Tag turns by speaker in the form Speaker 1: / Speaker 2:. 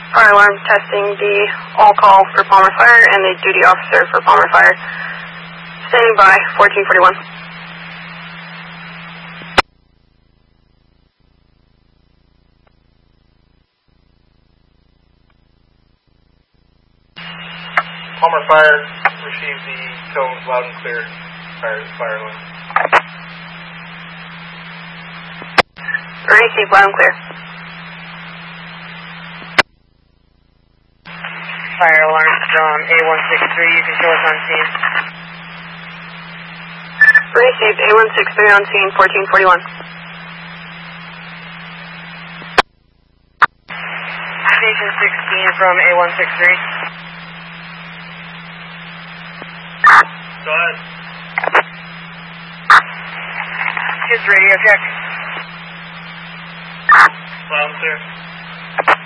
Speaker 1: Fire alarm testing the all call for Palmer Fire and the duty officer for Palmer Fire. Standing by, 1441.
Speaker 2: Palmer Fire, receive the tones loud and clear. Fire alarm.
Speaker 1: Receive loud and clear.
Speaker 3: Fire alarm from A163, you can show us on scene.
Speaker 1: Received A163 on scene, 1441.
Speaker 3: Station 16 from A163.
Speaker 2: Go ahead.
Speaker 3: Kids radio check.
Speaker 2: Loud and clear.